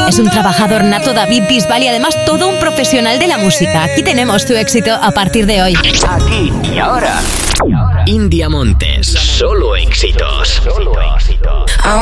Es un trabajador nato, David Bisbal, y además todo un profesional de la música. Aquí tenemos tu éxito a partir de hoy. Aquí y ahora. India Montes. Solo éxitos.